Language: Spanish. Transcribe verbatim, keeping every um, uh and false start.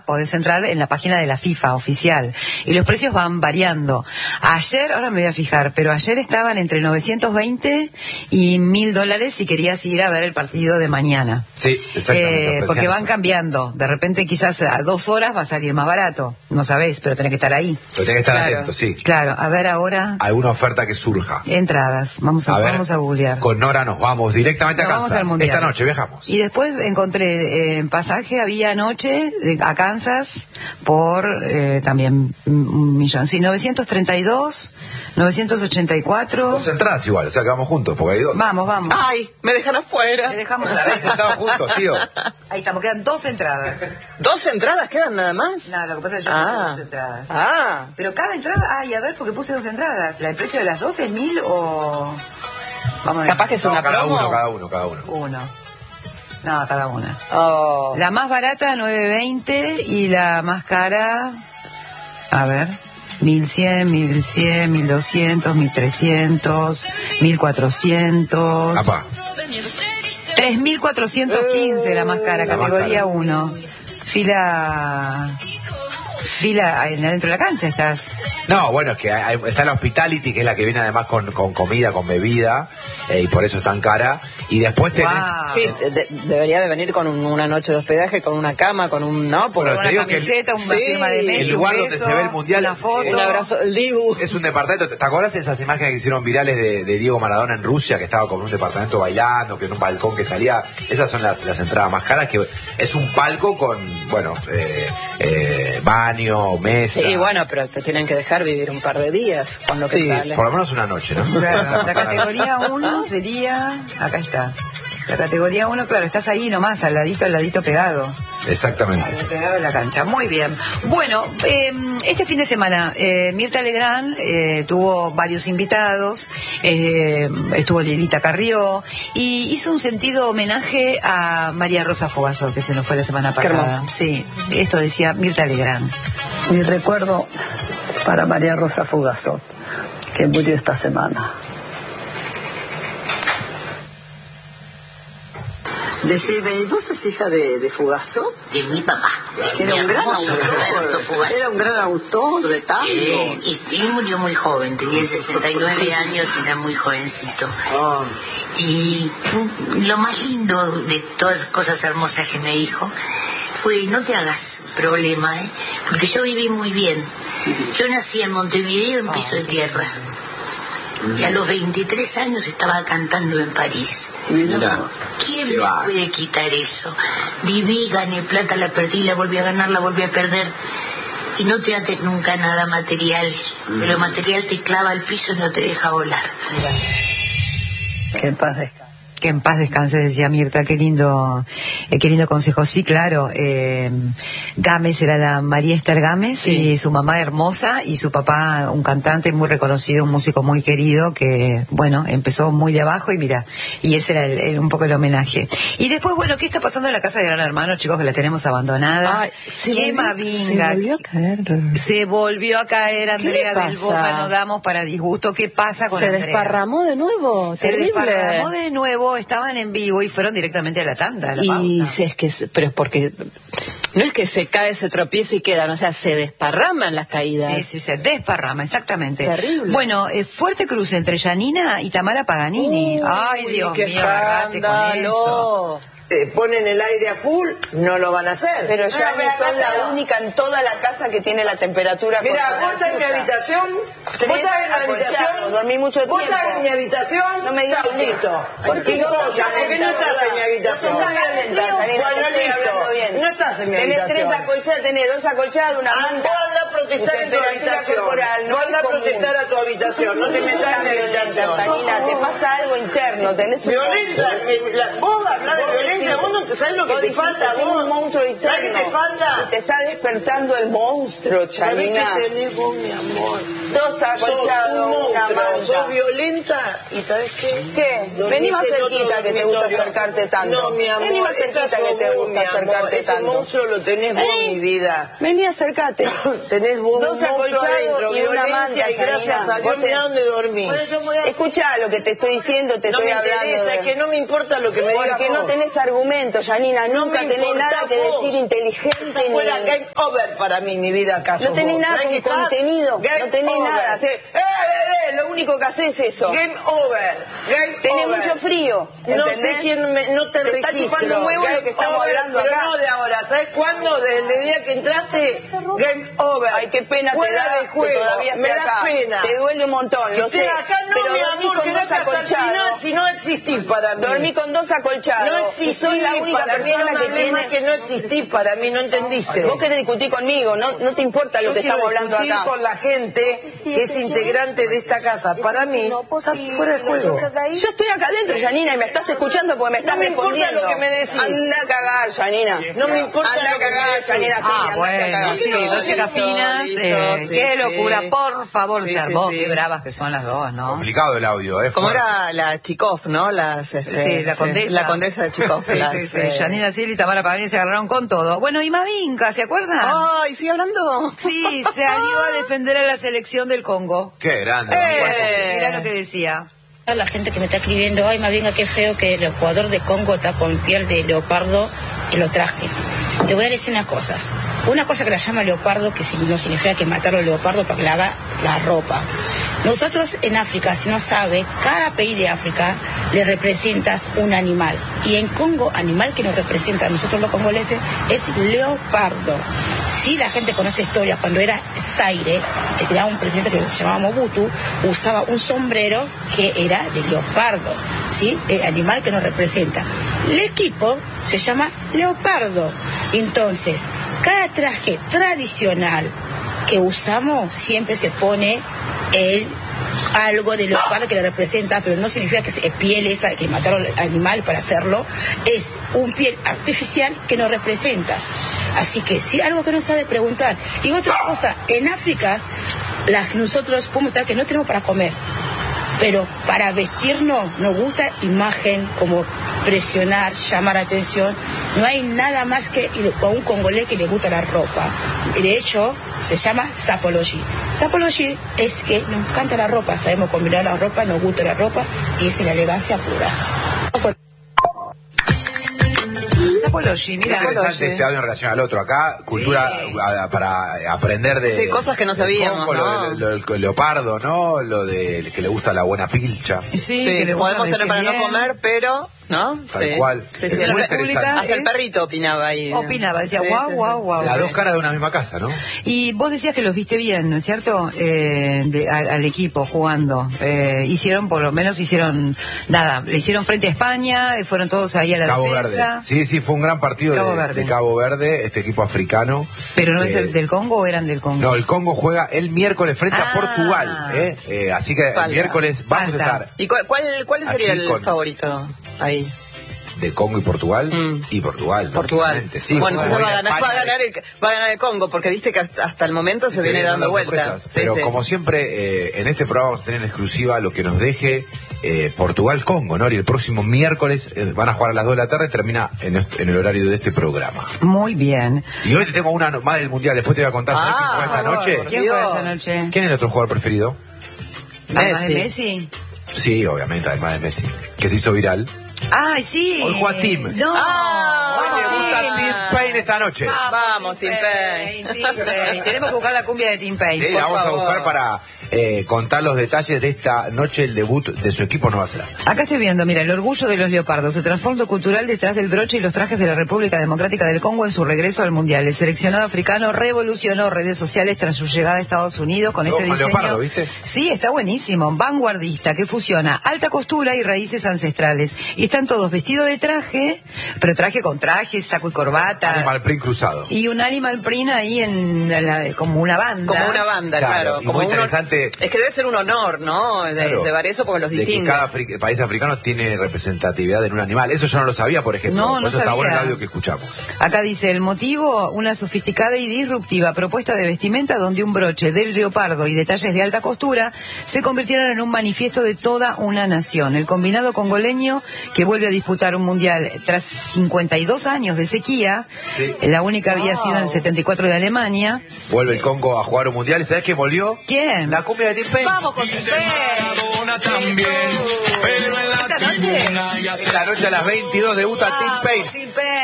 podés entrar en la página de la FIFA oficial. Y los precios van variando. Ayer, ahora me voy a fijar, pero ayer estaban entre novecientos veinte y mil dólares si querías ir a ver el partido de mañana. Sí, exactamente. Eh, porque van cambiando. De repente quizás a dos horas va a salir más barato. No sabés, pero tenés que estar ahí. Pero tenés que estar claro, atento, sí. Claro, a ver ahora. Alguna oferta que surja. Entradas. Vamos a, a ver, vamos a googlear. Con Nora nos vamos directamente a nos Kansas. Vamos al mundial. Esta noche viajamos. Y después encontré en eh, pasaje, había anoche eh, a Kansas por eh, también un millón. Sí, novecientos treinta y dos, novecientos ochenta y cuatro. Dos entradas igual, o sea que vamos juntos, porque hay dos. Vamos, vamos. Ay, me dejan afuera. Te dejamos Estaréis sentados juntos, tío. Ahí estamos, quedan dos entradas. ¿Dos entradas quedan nada más? No, lo que pasa es que yo ah. puse dos entradas. Ah. Pero cada entrada, ay, a ver, porque puse dos entradas. ¿El precio de las dos es mil o...? Vamos a ver. Capaz que es no, una cada promo. uno, cada uno, cada uno. Uno. No, cada una. Oh. La más barata, nueve veinte, y la más cara, a ver, mil cien, mil cien, mil doscientos, mil trescientos, mil cuatrocientos. Apá. tres mil cuatrocientos quince la más cara, La más categoría cara. uno. Fila... Fila, adentro de la cancha estás. No, bueno, es que hay, está la Hospitality, que es la que viene además con, con comida, con bebida, eh, y por eso es tan cara. Y después tenés... Wow. Sí, de- debería de venir con un- una noche de hospedaje, con una cama, con un... No, por Bueno, Una te digo que el- camiseta, una sí, firma de Messi, el lugar un donde beso, se ve el mundial, una foto. un abrazo, el Dibu. Es un departamento, ¿te acordás de esas imágenes que hicieron virales de, de Diego Maradona en Rusia, que estaba con un departamento bailando, que en un balcón que salía? Esas son las, las entradas más caras, que es un palco con, bueno, eh, eh, baño, mesa. Sí, bueno, pero te tienen que dejar vivir un par de días con lo que Sí, sale. por lo menos una noche, ¿no? Claro, la categoría uno sería, acá está, la categoría uno, claro, estás ahí nomás, al ladito, al ladito pegado, Exactamente. al pegado de la cancha. Muy bien. Bueno, eh, este fin de semana, eh, Mirta Legrand eh, tuvo varios invitados, eh, estuvo Lilita Carrió, y hizo un sentido homenaje a María Rosa Fogazó, que se nos fue la semana Qué pasada. hermoso. Sí, esto decía Mirta Legrand. Mi recuerdo para María Rosa Fogazó, que murió esta semana. Decime, ¿y vos sos hija de, de Fogazó? De mi papá. Que era Mi un gran hermoso Roberto autor, Fogazó. era un gran autor de tango. Sí, y él murió muy joven, tenía sesenta y nueve años y era muy jovencito. Y mm, lo más lindo de todas las cosas hermosas que me dijo fue: no te hagas problema, ¿eh? Porque yo viví muy bien. Yo nací en Montevideo en piso de tierra. Y a los veintitrés años estaba cantando en París. Mirá. ¿Quién Qué me va. puede quitar eso? Viví, gané plata, la perdí, la volví a ganar, la volví a perder. Y no te ates nunca a nada material. Pero lo material te clava al piso y no te deja volar. Que en paz descanse. Que en paz descanse, decía Mirta. Qué lindo, eh, qué lindo consejo. Sí, claro. Eh, Gámez era la María Esther Gámez, Sí. y su mamá hermosa, y su papá un cantante muy reconocido, un músico muy querido, que, bueno, empezó muy de abajo, y mira, y ese era el, el- un poco el homenaje. Y después, bueno, ¿qué está pasando en la casa de Gran Hermano, chicos, que la tenemos abandonada? Ay, se Emma volvió- Vinga. se volvió a caer. Se volvió a caer Andrea le del pasa? Boca, no damos para disgusto. ¿Qué pasa con Se Andrea? desparramó de nuevo. Se terrible. desparramó de nuevo, estaban en vivo y fueron directamente a la tanda, a la Y pausa. si es que, se- pero es porque no es que se cae, se tropieza y quedan, o sea, se desparraman las caídas. Sí, sí, se desparrama, exactamente. Terrible. Bueno, eh, fuerte cruce entre Yanina y Tamara Paganini. Uy, Ay, Dios qué mío, agarrate con escándalo. eso. Eh, ponen el aire a full, no lo van a hacer. Pero ya No, ni mira, son la mira. única en toda la casa que tiene la temperatura Mira, corporal vos estás en mi tuya. habitación, vos Tenés estás en la acolchado, habitación, dormí mucho vos tiempo. estás en mi habitación, No me digas chao, listo. ¿Por qué sos tan Polla, ¿por qué no estás en mi habitación? No sos tan violenta, Yanina, te Bueno, estoy listo. hablando bien. No estás en mi Tenés habitación. tres acolchadas, tenés dos acolchadas, una Ah, manta. vos andá a protestar en tu habitación. Corporal, no Vos es andá a común. protestar a tu habitación, no te sos metas tan en mi violenta, habitación. Yanina, te pasa algo interno, tenés un Violencia, me- la- vos hablas de Vos violencia, decís- vos no te sabes lo que vos te dijiste, falta, tengo vos. un monstruo ¿Sabes qué interno. te falta? Te está despertando el monstruo, ¿Sabés Yanina. qué tenés vos, mi amor? Dos acolchados, Sos un una monstruo, manta. sos violenta y ¿sabes qué? ¿Qué? Dormís Vení más en otro cerquita que te gusta dormitorio. acercarte tanto. No, mi amor, Vení más esa cerquita sos que te vos, gusta mi amor. acercarte Ese tanto. monstruo lo tenés vos, Vení. mi vida. Vení, acércate. Tenés tenés vos Dos un monstruo acolchados adentro, y una violencia, manta, y gracias Janina. a Dios, Vos te- mirá dónde dormís. Escuchá lo que te estoy diciendo, te No estoy me hablando. interesa, de- es que no me importa lo que me digas Porque no vos. tenés argumento, Janina, No nunca me tenés importa nada que vos. decir inteligente Esto fuera ni... game over para mí, mi vida, acaso. No tenés vos. nada ¿Sabés con qué estás? contenido, Game no tenés over. nada. Hacer, eh, eh, eh, lo único que haces es eso. Game over. Game Tenés over. mucho frío, No ¿entendés? sé quién me, no te, Te está registro. chupando un huevo Game lo que estamos over, hablando pero acá. no de ahora. ¿Sabes cuándo? Desde el día que entraste, game over. Ay, qué pena te Fuera da de juego. que todavía me esté da acá. pena. Te duele un montón, Que lo estés sé. acá no, pero mi dormí amor, con quedate dos hasta el final, acolchados. si no existís para mí. Dormí con dos acolchados. No y existís sos la única para mí, no persona me que hables tiene... más que no existís para mí, no entendiste. Vos querés discutir conmigo, no, no te importa lo Yo que quiero estamos hablando discutir acá. con la gente que es integrante de esta casa. Para mí, estás fuera de juego. Yo estoy acá adentro, Janina, y me estás escuchando porque me estás No me importa respondiendo. lo que me decís. Anda a cagar, Janina. No me importa Anda lo a que me cagar, decís. Janina, sí, Ah, andate a bueno, cagar. sí, dos chicas listo, finas, listo, eh, sí, qué sí. locura, por favor, Sí, se sí, armó, sí. qué bravas que son las dos, ¿no? Complicado el audio, ¿eh? Como Fuerte. era la Chikov, ¿no? Las, este, Sí, la condesa. La condesa de Chikov. Sí, las, sí, sí. eh, Janina Ciel y Tamara Pagani se agarraron con todo. Bueno, y Mavinka, ¿se acuerdan? Ay, ¿sigue hablando? Sí, salió a defender a la selección del Congo. Qué grande. Eh. Mirá lo que decía. La gente que me está escribiendo, ay, más bien, qué feo que el jugador de Congo está con piel de leopardo y lo traje. Le voy a decir unas cosas. Una cosa que la llama leopardo, que si- no significa que matarlo al leopardo para que le haga la ropa. Nosotros en África, si no sabe, cada país de África le representas un animal. Y en Congo, animal que nos representa a nosotros los congoleses es leopardo. Si la gente conoce historia, cuando era Zaire, que tenía un presidente que se llamaba Mobutu, usaba un sombrero que era de leopardo, ¿sí? El animal que nos representa. El equipo se llama leopardo. Entonces, cada traje tradicional que usamos siempre se pone el algo de leopardo que le representa, pero no significa que es piel esa que mataron al animal para hacerlo, es un piel artificial que nos representas. Así que si algo que no sabe preguntar. Y otra cosa, en África las, nosotros podemos estar que no tenemos para comer, pero para vestirnos nos gusta imagen, como presionar, llamar atención. No hay nada más que a un congolés que le gusta la ropa. De hecho, se llama sapology. Sapology es que nos encanta la ropa, sabemos combinar la ropa, nos gusta la ropa y es la elegancia pura. Sapology, Qué mira. interesante este audio en relación al otro. Acá, cultura Sí. a- para aprender de... Sí, cosas que no del sabíamos, Congo, ¿no? Lo, del- lo del leopardo, ¿no? Lo de que le gusta la buena pilcha. Sí, Sí, que le gusta podemos tener vestir para no bien. comer, pero, ¿no? Tal Sí. cual. Sí, Es sí, muy la interesante. República Hasta el es- perrito opinaba ahí. Opinaba, decía, Sí, guau, sí, guau, sí. guau. Las dos caras de una misma casa, ¿no? Y vos decías que los viste bien, ¿no es cierto? Eh, de- al, al equipo jugando. Eh, hicieron, por lo menos hicieron, nada, le hicieron frente a España, eh, fueron todos ahí a la Cabo defensa. Verde. Sí, sí, fue un gran partido Cabo de, Verde. de Cabo Verde, este equipo africano. Pero no que- es el del Congo o eran del Congo. No, el Congo juega el miércoles frente Ah. a Portugal. ¿eh? Eh, así que Falta. el miércoles vamos Falta. a estar ¿Y cuál, cuál, cuál sería Aquí el con- favorito ahí? de Congo y Portugal. Mm. Y Portugal. Portugal. lógicamente, Sí, bueno, como entonces va a, hoy ganar, va, a España ganar el, va a ganar el Congo, porque viste que hasta, hasta el momento se, se viene vienen dando sorpresas. vueltas. Sí, Pero sí. como siempre, eh, en este programa vamos a tener en exclusiva lo que nos deje eh, Portugal-Congo, ¿no? Y el próximo miércoles eh, van a jugar a las dos de la tarde, termina en, est- en el horario de este programa. Muy bien. Y hoy te tengo una no- más del Mundial, después te voy a contar, ¿sabes Ah, quién juega esta por noche? favor. ¿Quién Dios. juega esta noche? ¿Quién es el otro jugador preferido? ¿Además de Messi. Messi? Sí, obviamente, además de Messi, que se hizo viral. Ay, sí. Hoy juega Tim. No. Ah, Hoy debuta Tim. Tim Payne esta noche. Vamos, Tim Payne. Tim Payne. Tenemos que buscar la cumbia de Tim Payne. Sí, por la vamos favor. a buscar para eh, contar los detalles de esta noche, el debut de su equipo Nueva Zelanda. Acá estoy viendo, mira, el orgullo de los leopardos, el trasfondo cultural detrás del broche y los trajes de la República Democrática del Congo en su regreso al Mundial. El seleccionado africano revolucionó redes sociales tras su llegada a Estados Unidos con Todo este con diseño. leopardo, ¿viste? Sí, está buenísimo, vanguardista, que fusiona alta costura y raíces ancestrales. Y están todos vestidos de traje, pero traje con traje, saco y corbata. Animal print cruzado. Y un animal print ahí en la- como una banda. Como una banda, Claro, claro. y como muy uno- interesante. Es que debe ser un honor, ¿no? De Claro, llevar eso porque los de que distingue. cada afri- país africano tiene representatividad en un animal. Eso yo no lo sabía, por ejemplo. No, por no eso está sabía. bueno el audio que escuchamos. Acá dice, el motivo, una sofisticada y disruptiva propuesta de vestimenta donde un broche del leopardo y detalles de alta costura se convirtieron en un manifiesto de toda una nación. El combinado congoleño, que vuelve a disputar un mundial tras cincuenta y dos años de sequía, Sí. La única había sido en el setenta y cuatro de Alemania. Vuelve el Congo a jugar un mundial. ¿Y sabes quién volvió? ¿Quién? La cumbia de Tim Payne. Vamos con Tim Payne. También, pero en la ¿Esta noche? tribuna ya se Esta noche a las veintidós debuta Tim Vamos, Payne. Tim Payne.